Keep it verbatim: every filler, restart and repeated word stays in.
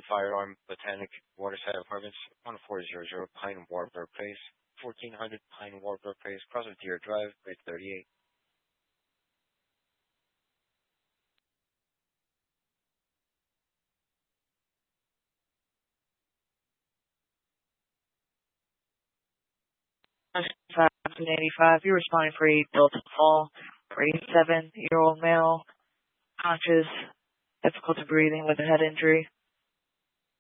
Firearm Botanic Waterside Apartments, one four zero zero Pine Warbler Place, fourteen hundred Pine Warbler Place, Crossing Deer Drive, grade thirty-eight. nineteen eighty-five, you're responding for a Delta Fall, forty-seven-year-old male, conscious, difficulty breathing with a head injury.